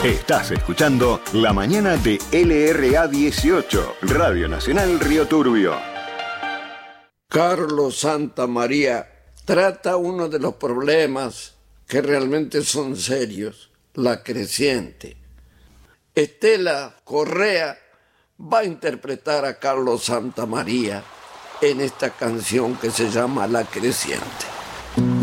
Estás escuchando La Mañana de LRA 18, Radio Nacional Río Turbio. Carlos Santamaría trata uno de los problemas que realmente son serios, la creciente. Estela Correa va a interpretar a Carlos Santamaría en esta canción que se llama La Creciente.